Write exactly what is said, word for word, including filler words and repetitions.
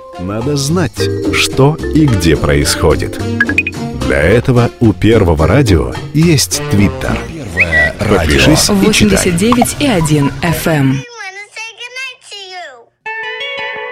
Надо знать, что и где происходит. Для этого у Первого радио есть Твиттер. Подпишись и читай. восемьдесят девять и один эф эм.